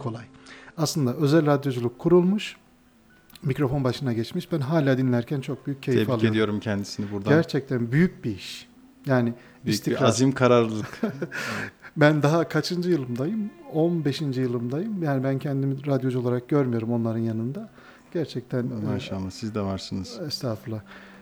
kolay. Aslında özel radyoculuk kurulmuş, mikrofon başına geçmiş. Ben hala dinlerken çok büyük keyif alıyorum. Tebrik ediyorum kendisini buradan. Gerçekten büyük bir iş. Yani Büyük istikrar. bir azim, kararlılık. Ben daha kaçıncı yılımdayım? 15. yılımdayım. Yani ben kendimi radyocu olarak görmüyorum onların yanında. Gerçekten Maşallah siz de varsınız. estağfurullah.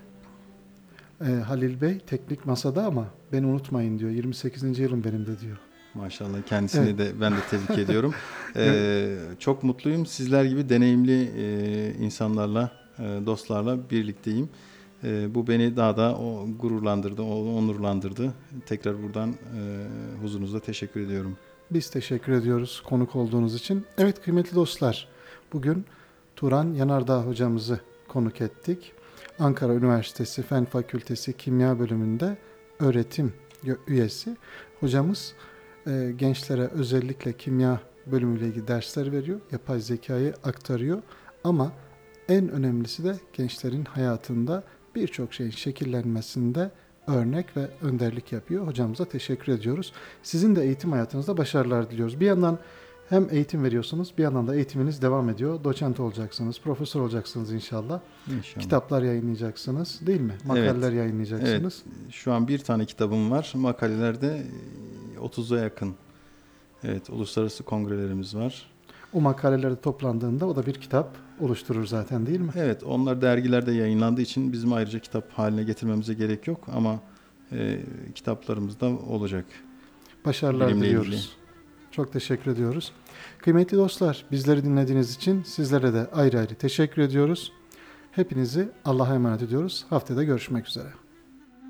Halil Bey teknik masada ama beni unutmayın diyor. 28. yılım benim de diyor. Maşallah kendisini Evet. de ben de tebrik ediyorum. Çok mutluyum. Sizler gibi deneyimli insanlarla, dostlarla birlikteyim. Bu beni daha da gururlandırdı, onurlandırdı. Tekrar buradan huzurunuzda teşekkür ediyorum. Biz teşekkür ediyoruz konuk olduğunuz için. Evet kıymetli dostlar, bugün Turan Yanardağ hocamızı konuk ettik. Ankara Üniversitesi Fen Fakültesi Kimya Bölümünde öğretim üyesi. Hocamız gençlere özellikle kimya bölümüyle ilgili dersler veriyor. Yapay zekayı aktarıyor. Ama en önemlisi de gençlerin hayatında birçok şeyin şekillenmesinde örnek ve önderlik yapıyor. Hocamıza teşekkür ediyoruz. Sizin de eğitim hayatınızda başarılar diliyoruz. Bir yandan hem eğitim veriyorsunuz, bir yandan da eğitiminiz devam ediyor. Doçent olacaksınız, profesör olacaksınız inşallah. İnşallah. Kitaplar yayınlayacaksınız, değil mi? Makaleler yayınlayacaksınız. Evet, şu an bir tane kitabım var. Makalelerde 30'a yakın. Evet, uluslararası kongrelerimiz var. O makaleler toplandığında o da bir kitap oluşturur zaten, değil mi? Evet, onlar dergilerde yayınlandığı için bizim ayrıca kitap haline getirmemize gerek yok ama kitaplarımız da olacak. Başarılar Bilimle diliyoruz. ilgili. Çok teşekkür ediyoruz. Kıymetli dostlar, bizleri dinlediğiniz için sizlere de ayrı ayrı teşekkür ediyoruz. Hepinizi Allah'a emanet ediyoruz. Haftaya görüşmek üzere.